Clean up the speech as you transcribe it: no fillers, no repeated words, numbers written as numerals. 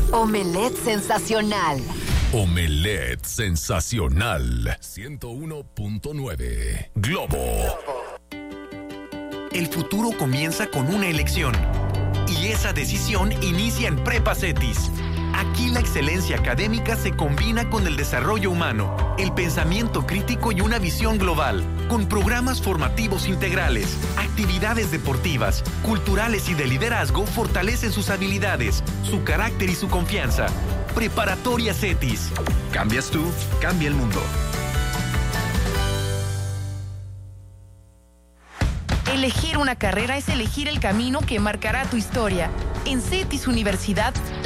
Omelette sensacional. Omelette sensacional. 101.9 Globo. El futuro comienza con una elección. Y esa decisión inicia en Prepa Cetis. Aquí la excelencia académica se combina con el desarrollo humano, el pensamiento crítico y una visión global, con programas formativos integrales, actividades deportivas, culturales y de liderazgo fortalecen sus habilidades, su carácter y su confianza. Preparatoria Cetis. Cambias tú, cambia el mundo. Elegir una carrera es elegir el camino que marcará tu historia. En Cetis Universidad,